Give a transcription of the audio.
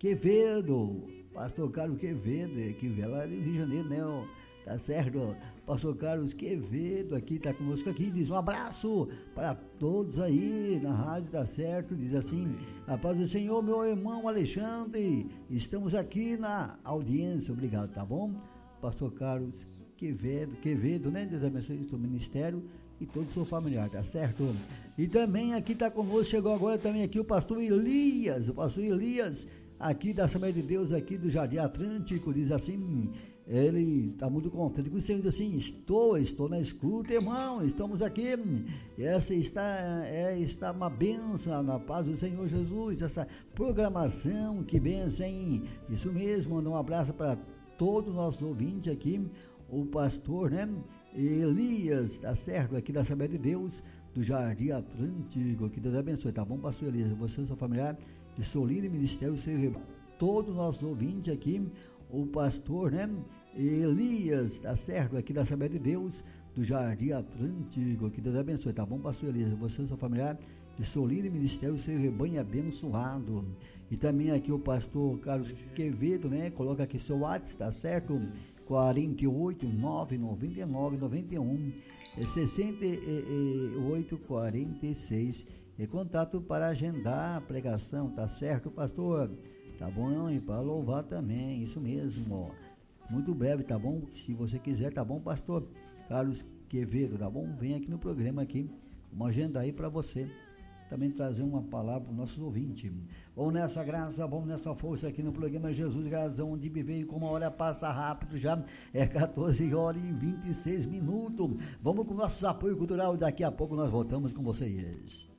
Quevedo, pastor Carlos Quevedo, que vem lá do Rio de Janeiro, né? Tá certo? Pastor Carlos Quevedo aqui, tá conosco aqui, diz um abraço para todos aí na rádio, tá certo? Diz assim, a paz do Senhor, meu irmão Alexandre, estamos aqui na audiência, obrigado, tá bom? Pastor Carlos Quevedo, né? Deus abençoe o seu ministério e todo o seu familiar, tá certo? E também aqui tá conosco, chegou agora também aqui o pastor Elias, aqui da Assembleia de Deus, aqui do Jardim Atlântico, diz assim, ele está muito contente com o Senhor, diz assim, estou na escuta, irmão, estamos aqui, essa está uma bênção, na paz do Senhor Jesus, essa programação, que bênção, hein? Isso mesmo, mandar um abraço para todos os nossos ouvintes aqui, o pastor, né, Elias, tá certo, aqui da Assembleia de Deus, do Jardim Atlântico, que Deus abençoe, tá bom, pastor Elias, você e seu familiar, de Solino e Ministério, todos os nossos ouvintes aqui, o pastor, né, Elias, tá certo, aqui da Assembleia de Deus, do Jardim Atlântico, que Deus abençoe, tá bom, pastor Elias, você e seu familiar, de Solino e Ministério, seu rebanho abençoado. E também aqui o pastor Carlos Quevedo, né, coloca aqui seu WhatsApp, tá certo, 48 999 91 68 46, e contato para agendar a pregação, tá certo, pastor? Tá bom? E para louvar também, isso mesmo, ó. Muito breve, tá bom? Se você quiser, tá bom, pastor Carlos Quevedo, tá bom? Vem aqui no programa aqui, uma agenda aí para você também trazer uma palavra para os nossos ouvintes. Vamos nessa graça, vamos nessa força aqui no programa Jesus Razão de Viver, e como a hora passa rápido já, é 14 horas e 26 minutos. Vamos com nossos apoio cultural e daqui a pouco nós voltamos com vocês.